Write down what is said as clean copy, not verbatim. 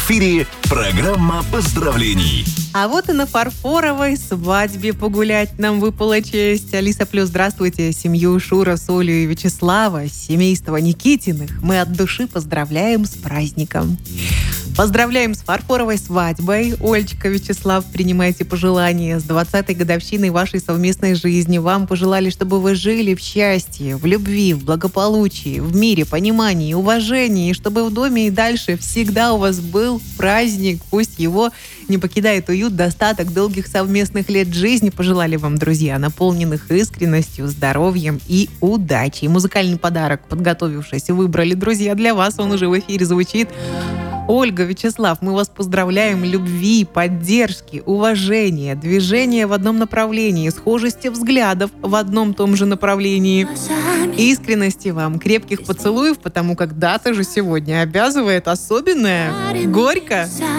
эфире программа поздравлений. А вот и на фарфоровой свадьбе погулять нам выпала честь. Алиса Плюс, здравствуйте. Семью Шура, Солю и Вячеслава, семейство Никитиных мы от души поздравляем с праздником. Поздравляем с фарфоровой свадьбой. Олечка, Вячеслав, принимайте пожелания. С 20-й годовщиной вашей совместной жизни. Вам пожелали, чтобы вы жили в счастье, в любви, в благополучии, в мире, понимании, уважении, и чтобы в доме и дальше всегда у вас был праздник. Пусть его не покидает уют, достаток долгих совместных лет жизни. Пожелали вам, друзья, наполненных искренностью, здоровьем и удачей. Музыкальный подарок, подготовившись, выбрали, друзья, для вас. Он уже в эфире звучит. Ольга, Вячеслав, мы вас поздравляем. Любви, поддержки, уважения, движения в одном направлении, схожести взглядов в одном том же направлении. Искренности вам, крепких поцелуев, потому как дата же сегодня обязывает особенная. Горько.